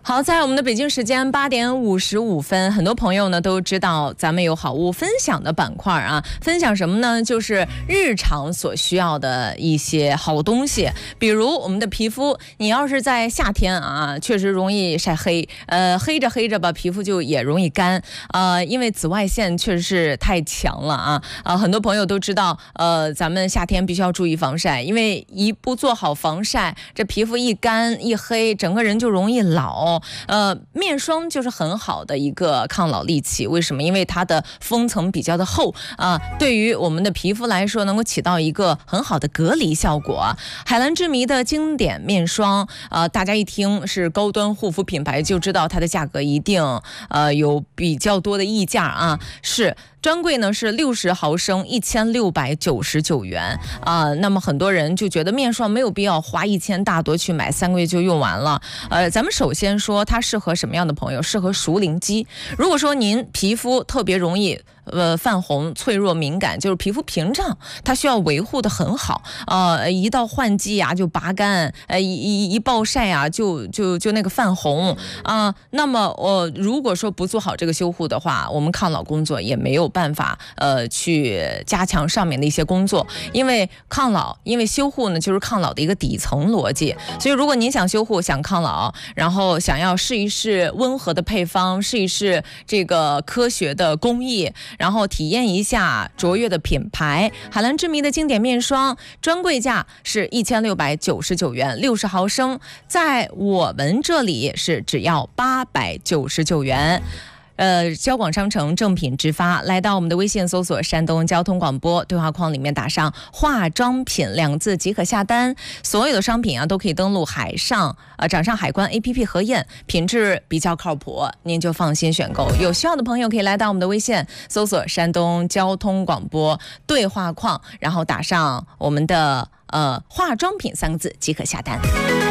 好，在我们的北京时间8点55分，很多朋友呢都知道咱们有好物分享的板块啊。分享什么呢？就是日常所需要的一些好东西，比如我们的皮肤，你要是在夏天啊，确实容易晒黑，黑着黑着吧，皮肤就也容易干，因为紫外线确实是太强了啊，很多朋友都知道，咱们夏天必须要注意防晒，因为一不做好防晒，这皮肤一干一黑，整个人就容易老。面霜就是很好的一个抗老利器，为什么？因为它的封层比较的厚啊，对于我们的皮肤来说，能够起到一个很好的隔离效果。海蓝之谜的经典面霜，大家一听是高端护肤品牌，就知道它的价格一定有比较多的溢价啊，是。专柜呢是60毫升1699元那么很多人就觉得面霜没有必要花1000大多去买，3个月就用完了。咱们首先说它适合什么样的朋友？适合熟龄肌。如果说您皮肤特别容易泛红、脆弱、敏感，就是皮肤屏障，它需要维护的很好。一到换季啊就拔干，一暴晒啊就那个泛红那么如果说不做好这个修护的话，我们抗老工作也没有办法去加强上面的一些工作，因为修护呢就是抗老的一个底层逻辑。所以如果您想修护、想抗老，然后想要试一试温和的配方，试一试这个科学的工艺，然后体验一下卓越的品牌，海蓝之谜的经典面霜，专柜价是1699元，60毫升，在我们这里是只要899元。交广商城正品直发，来到我们的微信搜索山东交通广播，对话框里面打上化妆品2字即可下单。所有的商品都可以登录掌上海关 APP 核验，品质比较靠谱，您就放心选购。有需要的朋友可以来到我们的微信搜索山东交通广播对话框，然后打上我们的化妆品3个字即可下单。